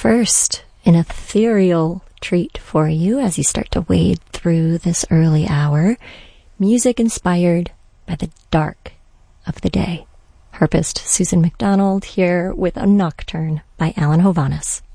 First, an ethereal treat for you as you start to wade through this early hour. Music inspired by the dark of the day. Harpist Susan McDonald here with a Nocturne by Alan Hovhaness.